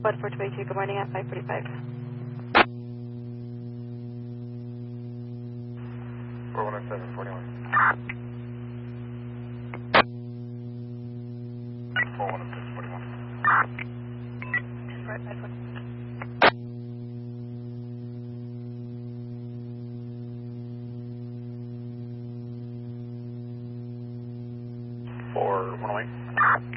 What 422, good morning at 545. 4107, 41. 4106, 41. Right, 545. 4108.